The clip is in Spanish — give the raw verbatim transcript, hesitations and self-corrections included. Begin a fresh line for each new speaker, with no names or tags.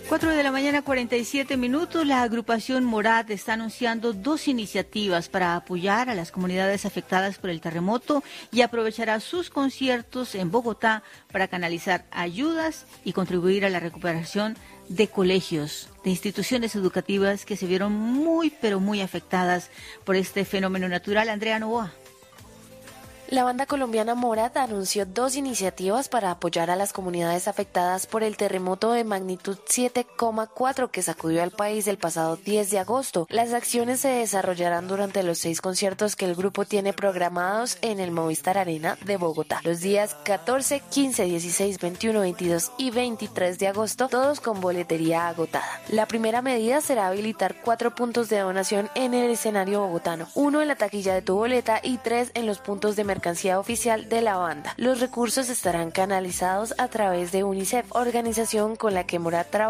cuatro de la mañana, cuarenta y siete minutos. La agrupación Morat está anunciando dos iniciativas para apoyar a las comunidades afectadas por el terremoto y aprovechará sus conciertos en Bogotá para canalizar ayudas y contribuir a la recuperación de colegios, de instituciones educativas que se vieron muy, pero muy afectadas por este fenómeno natural. Andrea Novoa.
La banda colombiana Morat anunció dos iniciativas para apoyar a las comunidades afectadas por el terremoto de magnitud siete coma cuatro que sacudió al país el pasado diez de agosto. Las acciones se desarrollarán durante los seis conciertos que el grupo tiene programados en el Movistar Arena de Bogotá, los días catorce, quince, dieciséis, veintiuno, veintidós y veintitrés de agosto, todos con boletería agotada. La primera medida será habilitar cuatro puntos de donación en el escenario bogotano, uno en la taquilla de tu boleta y tres en los puntos de mercancía mercancía oficial de la banda. Los recursos estarán canalizados a través de UNICEF, organización con la que Morat trabaja